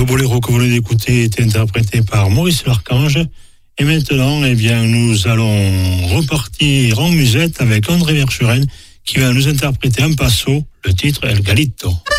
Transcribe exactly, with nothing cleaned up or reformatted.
boléro que vous venez d'écouter était interprété par Maurice Larchange. Et maintenant, eh bien, nous allons repartir en musette avec André Verschuren qui va nous interpréter un passo, le titre El Galito.